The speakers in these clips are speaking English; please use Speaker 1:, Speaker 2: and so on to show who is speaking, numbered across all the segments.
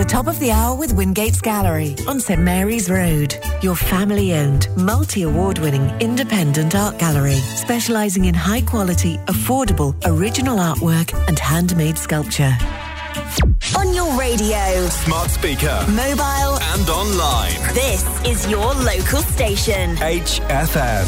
Speaker 1: the top of the hour with Wingate's Gallery on St Mary's Road. Your family-owned, multi-award-winning independent art gallery, specialising in high-quality, affordable, original artwork and handmade sculpture.
Speaker 2: On your radio,
Speaker 3: smart speaker,
Speaker 2: mobile
Speaker 3: and online.
Speaker 2: This is your local station.
Speaker 3: HFM.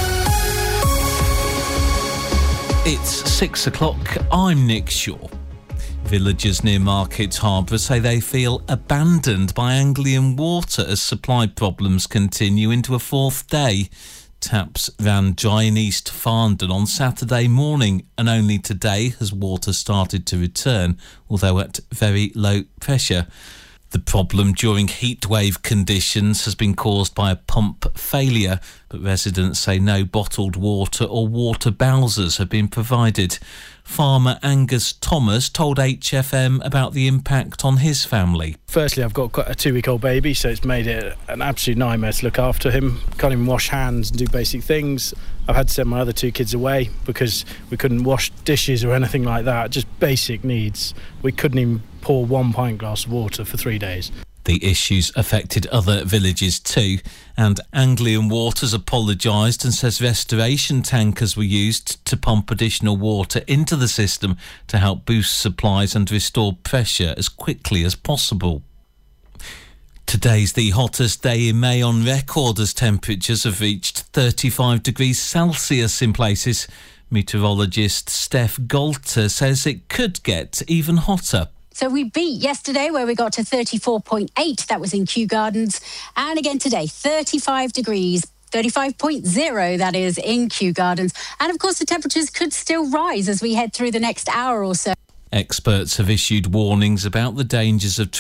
Speaker 4: It's 6 o'clock. I'm Nick Shaw. Villagers near Market Harbour say they feel abandoned by Anglian Water as supply problems continue into a fourth day. Taps ran dry in East Farndon on Saturday morning, and only today has water started to return, although at very low pressure. The problem during heatwave conditions has been caused by a pump failure, but residents say no bottled water or water bowsers have been provided. Farmer Angus Thomas told HFM about the impact on his family.
Speaker 5: Firstly, I've got a 2-week-old baby, so it's made it an absolute nightmare to look after him. Can't even wash hands and do basic things. I've had to send my other 2 kids away because we couldn't wash dishes or anything like that, just basic needs. We couldn't even pour 1 pint glass of water for 3 days.
Speaker 4: The issues affected other villages too, and Anglian Waters apologised and says restoration tankers were used to pump additional water into the system to help boost supplies and restore pressure as quickly as possible. Today's the hottest day in May on record as temperatures have reached 35 degrees Celsius in places. Meteorologist Steph Galter says it could get even hotter.
Speaker 6: So we beat yesterday where we got to 34.8. That was in Kew Gardens. And again today, 35 degrees. 35.0, that is, in Kew Gardens. And of course, the temperatures could still rise as we head through the next hour or so.
Speaker 4: Experts have issued warnings about the dangers of